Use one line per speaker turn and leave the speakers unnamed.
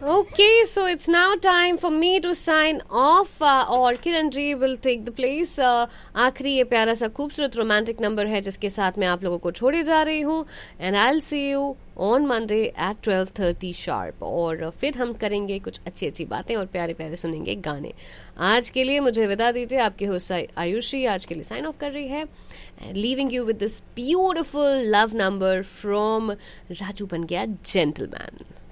Okay, so it's now time for me to sign off और Kiran ji will take the place. आखिरी ये प्यारा सा खूबसूरत रोमांटिक नंबर है जिसके साथ मैं आप लोगों को छोड़े जा रही हूँ. And I'll see you on Monday at 12:30 sharp. और फिर हम करेंगे कुछ अच्छी अच्छी बातें और प्यारे प्यारे सुनेंगे गाने. आज के लिए मुझे विदा दीजिए. आपकी होस्ट आयुषी आज के लिए साइन ऑफ कर रही है. Leaving you with this beautiful love number from Raju Ban Gaya Gentleman.